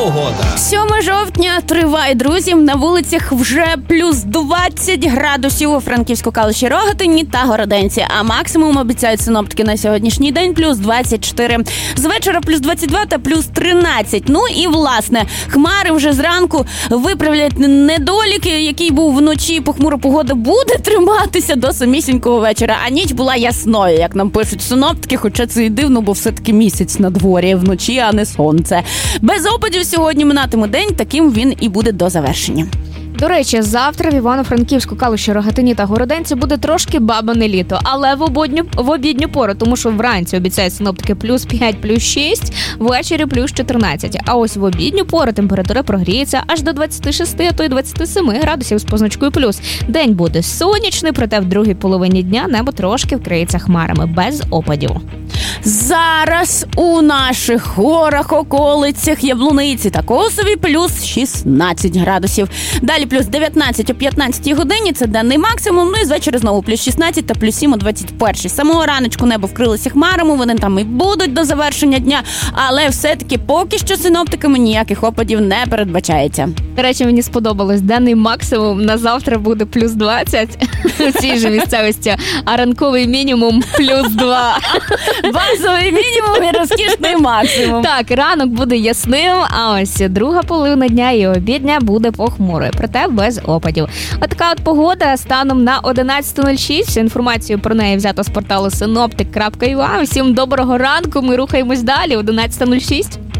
погода. 7 жовтня триває, друзі. На вулицях вже плюс 20 градусів у Франківську, Калуші, Рогатині та Городенці. А максимум обіцяють синоптики на сьогоднішній день плюс 24. З вечора плюс 22 та плюс 13. Ну і, власне, хмари вже зранку виправлять недоліки, який був вночі. Похмура погода буде триматися до самісінького вечора. А ніч була ясною, як нам пишуть синоптики, хоча це і дивно, бо все-таки місяць на дворі вночі, а не сонце. Без опадів сьогодні минатиме день, таким він і буде до завершення. До речі, завтра в Івано-Франківську, Калуші, Рогатині та Городенці буде трошки бабине літо, але в обідню пору, тому що вранці обіцяють синоптики плюс 5, плюс 6, ввечері плюс 14. А ось в обідню пору температура прогріється аж до 26, а то й 27 градусів з позначкою плюс. День буде сонячний, проте в другій половині дня небо трошки вкриється хмарами, без опадів. Зараз у наших горах, околицях, Яблуниці та Косові плюс 16 градусів. Далі плюс 19 о 15 годині, це денний максимум, ну і звечора знову плюс 16 та плюс 7 о 21. З самого раночку небо вкрилося хмарами, вони там і будуть до завершення дня, але все-таки поки що синоптиками ніяких опадів не передбачається. До речі, мені сподобалось, денний максимум на завтра буде плюс 20 у цій же місцевості, а ранковий мінімум плюс 2. Базовий мінімум і розкішний максимум. Так, ранок буде ясним, а ось друга половина дня і обідня буде похмурою, проте без опадів. Отака от погода станом на 11.06. Всю інформацію про неї взято з порталу synoptik.ua. Всім доброго ранку, ми рухаємось далі, 11.06.